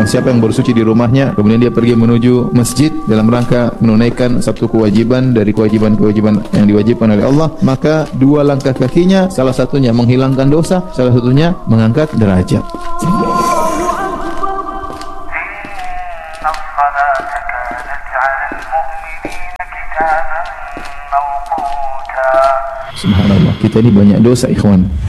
siapa yang bersuci di rumahnya, kemudian dia pergi menuju masjid dalam rangka menunaikan satu kewajiban dari kewajiban-kewajiban yang diwajibkan oleh Allah, maka dua langkah kakinya salah satunya menghilangkan dosa, salah satunya mengangkat derajat. Subhanallah, kita ini banyak dosa ikhwan.